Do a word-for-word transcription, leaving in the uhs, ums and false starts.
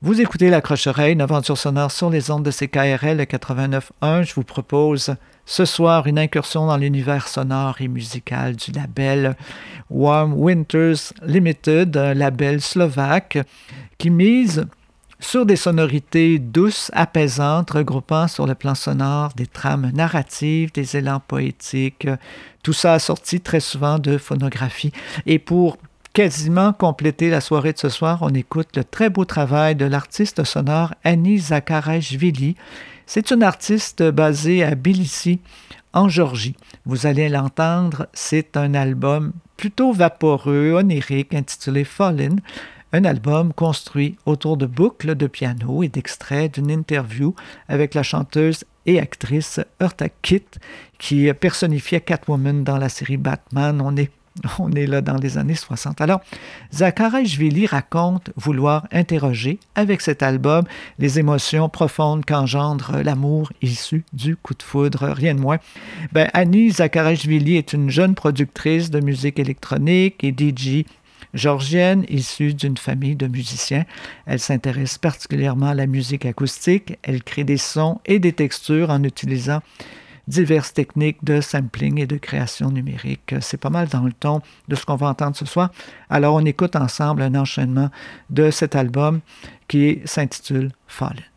Vous écoutez La Croche-Oreille, une aventure sonore sur les ondes de C K R L quatre-vingt-neuf point un. Je vous propose ce soir une incursion dans l'univers sonore et musical du label Warm Winters Limited, un label slovaque qui mise sur des sonorités douces, apaisantes, regroupant sur le plan sonore des trames narratives, des élans poétiques, tout ça assorti très souvent de phonographie. Et pour quasiment compléter la soirée de ce soir, on écoute le très beau travail de l'artiste sonore Annie Zakharashvili. C'est une artiste basée à Tbilissi, en Géorgie. Vous allez l'entendre, c'est un album plutôt vaporeux, onirique, intitulé Fallen, un album construit autour de boucles de piano et d'extraits d'une interview avec la chanteuse et actrice Eartha Kitt, qui personnifiait Catwoman dans la série Batman. On est On est là dans les années soixante. Alors, Zakharashvili raconte vouloir interroger avec cet album les émotions profondes qu'engendre l'amour issu du coup de foudre, rien de moins. Ben, Annie Zakharashvili est une jeune productrice de musique électronique et D J géorgienne issue d'une famille de musiciens. Elle s'intéresse particulièrement à la musique acoustique. Elle crée des sons et des textures en utilisant diverses techniques de sampling et de création numérique. C'est pas mal dans le ton de ce qu'on va entendre ce soir. Alors, on écoute ensemble un enchaînement de cet album qui s'intitule Fallen.